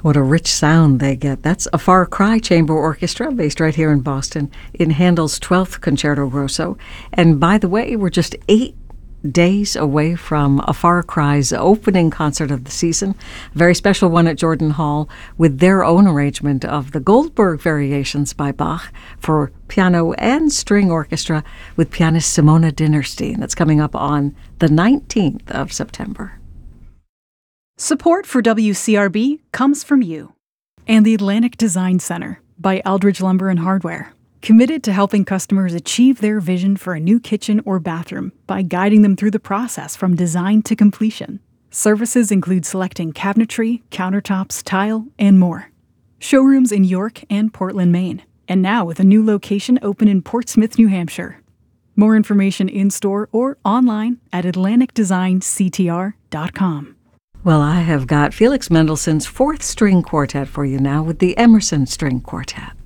What a rich sound they get. That's A Far Cry Chamber Orchestra based right here in Boston in Handel's 12th Concerto Grosso. And by the way, we're just 8 days away from A Far Cry's opening concert of the season, a very special one at Jordan Hall with their own arrangement of the Goldberg Variations by Bach for piano and string orchestra with pianist Simona Dinnerstein. That's coming up on the 19th of September. Support for WCRB comes from you and the Atlantic Design Center by Eldridge Lumber and Hardware, committed to helping customers achieve their vision for a new kitchen or bathroom by guiding them through the process from design to completion. Services include selecting cabinetry, countertops, tile, and more. Showrooms in York and Portland, Maine, and now with a new location open in Portsmouth, New Hampshire. More information in-store or online at atlanticdesignctr.com. Well, I have got Felix Mendelssohn's 4th String Quartet for you now with the Emerson String Quartet.